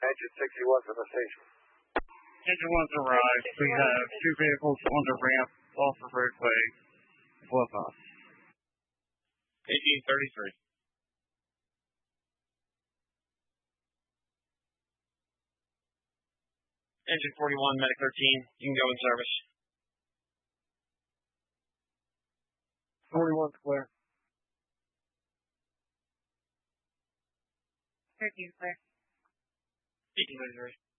Engine 61 from the station. Engine 1's arrived. We have two vehicles on the ramp off the roadway above us. 1833. Engine 41, Medic 13, you can go in service. 41's clear. 13's clear. 1833.